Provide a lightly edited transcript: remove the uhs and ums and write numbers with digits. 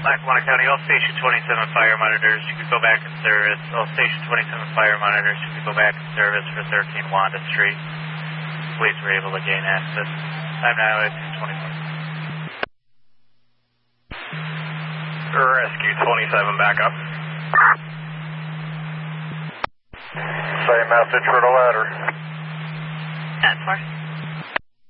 Lackawanna County, all Station 27 fire monitors, you can go back in service. All Station 27 fire monitors, you can go back in service for 13 Wanda Street. Police were able to gain access. Time now at 2:21. Rescue 27 back up. Same message for the ladder. 10-4.